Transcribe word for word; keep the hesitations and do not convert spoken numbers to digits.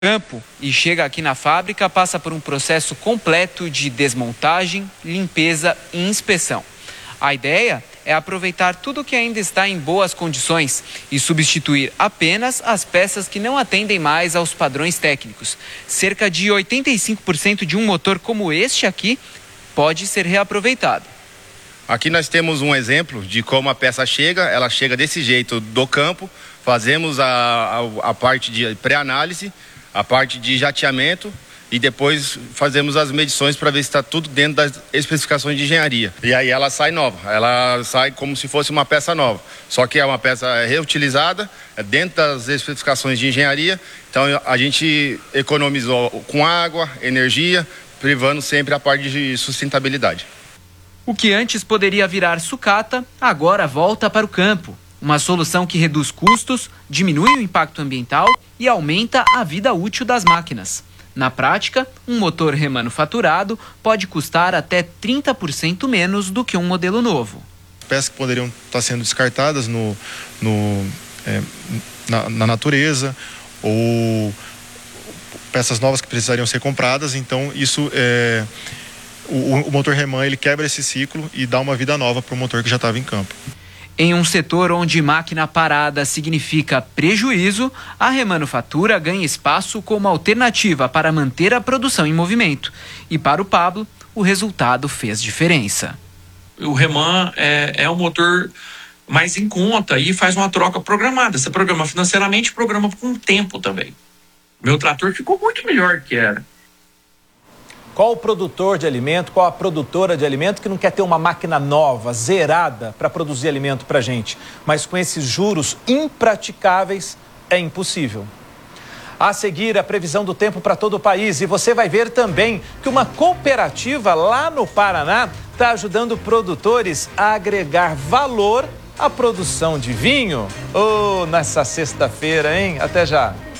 campo e chega aqui na fábrica, passa por um processo completo de desmontagem, limpeza e inspeção. A ideia é aproveitar tudo que ainda está em boas condições e substituir apenas as peças que não atendem mais aos padrões técnicos. Cerca de oitenta e cinco por cento de um motor como este aqui pode ser reaproveitado. Aqui nós temos um exemplo de como a peça chega, ela chega desse jeito do campo, fazemos a, a, a parte de pré-análise, a parte de jateamento e depois fazemos as medições para ver se está tudo dentro das especificações de engenharia. E aí ela sai nova, ela sai como se fosse uma peça nova, só que é uma peça reutilizada, é dentro das especificações de engenharia, então a gente economizou com água, energia, privando sempre a parte de sustentabilidade. O que antes poderia virar sucata, agora volta para o campo. Uma solução que reduz custos, diminui o impacto ambiental e aumenta a vida útil das máquinas. Na prática, um motor remanufaturado pode custar até trinta por cento menos do que um modelo novo. Peças que poderiam estar sendo descartadas no, no, é, na, na natureza ou peças novas que precisariam ser compradas, então isso é, o, o motor reman ele quebra esse ciclo e dá uma vida nova para o motor que já estava em campo. Em um setor onde máquina parada significa prejuízo, a remanufatura ganha espaço como alternativa para manter a produção em movimento. E para o Pablo, o resultado fez diferença. O reman é, é um motor mais em conta e faz uma troca programada. Você programa financeiramente, programa com tempo também. Meu trator ficou muito melhor que era. Qual o produtor de alimento, qual a produtora de alimento que não quer ter uma máquina nova, zerada, para produzir alimento para a gente? Mas com esses juros impraticáveis, é impossível. A seguir, a previsão do tempo para todo o país. E você vai ver também que uma cooperativa lá no Paraná está ajudando produtores a agregar valor à produção de vinho. Oh, nessa sexta-feira, hein? Até já!